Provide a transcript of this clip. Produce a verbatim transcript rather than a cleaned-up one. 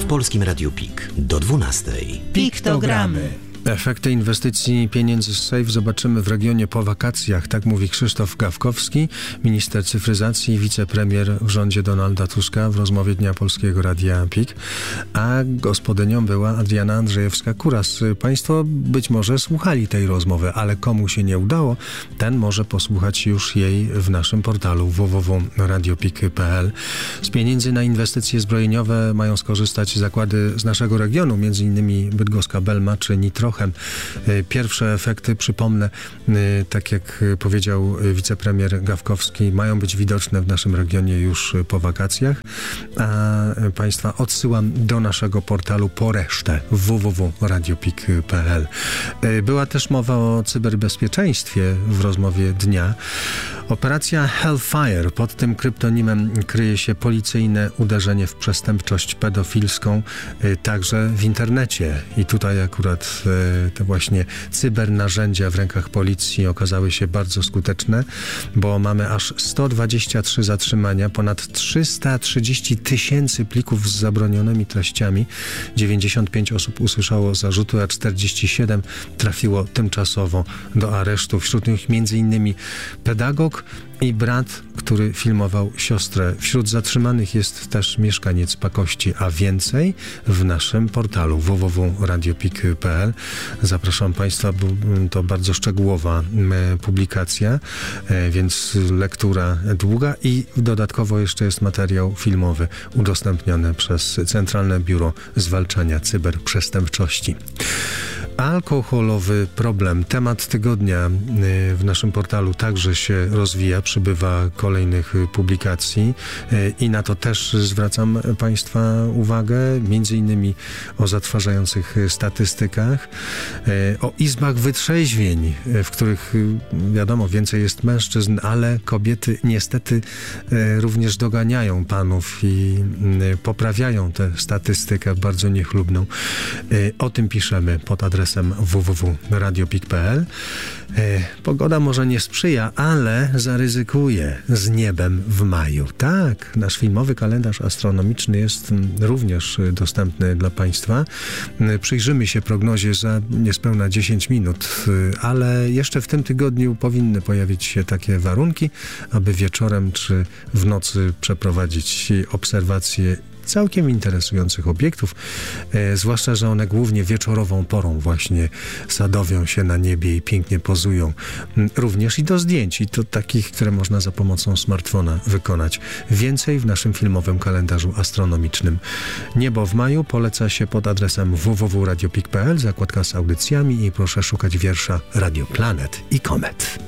Polskim Radiu Pik do dwunastej. Piktogramy. Efekty inwestycji pieniędzy z Safe zobaczymy w regionie po wakacjach, tak mówi Krzysztof Gawkowski, minister cyfryzacji i wicepremier w rządzie Donalda Tuska w rozmowie Dnia Polskiego Radia Pik, a gospodynią była Adriana Andrzejewska-Kuras. Państwo być może słuchali tej rozmowy, ale komu się nie udało, ten może posłuchać już jej w naszym portalu w w w kropka radiopik kropka p l. Z pieniędzy na inwestycje zbrojeniowe mają skorzystać zakłady z naszego regionu, między innymi Bydgoska Belma czy Nitrochem. Pierwsze efekty, przypomnę, tak jak powiedział wicepremier Gawkowski, mają być widoczne w naszym regionie już po wakacjach, a Państwa odsyłam do naszego portalu po resztę w w w kropka radiopik kropka p l. Była też mowa o cyberbezpieczeństwie w rozmowie dnia. Operacja Hellfire, pod tym kryptonimem kryje się policyjne uderzenie w przestępczość pedofilską, także w internecie. I tutaj akurat te właśnie cybernarzędzia w rękach policji okazały się bardzo skuteczne, bo mamy aż sto dwadzieścia trzy zatrzymania, ponad trzysta trzydzieści tysięcy plików z zabronionymi treściami, dziewięćdziesiąt pięć osób usłyszało zarzuty, a czterdzieści siedem trafiło tymczasowo do aresztu. Wśród nich między innymi pedagog i brat, który filmował siostrę. Wśród zatrzymanych jest też mieszkaniec Pakości, a więcej w naszym portalu w w w kropka radiopik kropka p l. Zapraszam Państwa, bo to bardzo szczegółowa publikacja, więc lektura długa i dodatkowo jeszcze jest materiał filmowy udostępniony przez Centralne Biuro Zwalczania Cyberprzestępczości. Alkoholowy problem. Temat tygodnia w naszym portalu także się rozwija, przybywa kolejnych publikacji i na to też zwracam Państwa uwagę, między innymi o zatrważających statystykach, o izbach wytrzeźwień, w których wiadomo więcej jest mężczyzn, ale kobiety niestety również doganiają panów i poprawiają tę statystykę bardzo niechlubną. O tym piszemy pod adresem w w w kropka radiopik kropka p l. Pogoda może nie sprzyja, ale zaryzykuje z niebem w maju. Tak, nasz filmowy kalendarz astronomiczny jest również dostępny dla Państwa. Przyjrzymy się prognozie za niespełna dziesięć minut, ale jeszcze w tym tygodniu powinny pojawić się takie warunki, aby wieczorem czy w nocy przeprowadzić obserwacje całkiem interesujących obiektów, e, zwłaszcza, że one głównie wieczorową porą właśnie sadowią się na niebie i pięknie pozują. Również i do zdjęć, i to takich, które można za pomocą smartfona wykonać. Więcej w naszym filmowym kalendarzu astronomicznym. Niebo w maju poleca się pod adresem w w w kropka radiopik kropka p l, zakładka z audycjami i proszę szukać wiersza Radio Planet i Komet.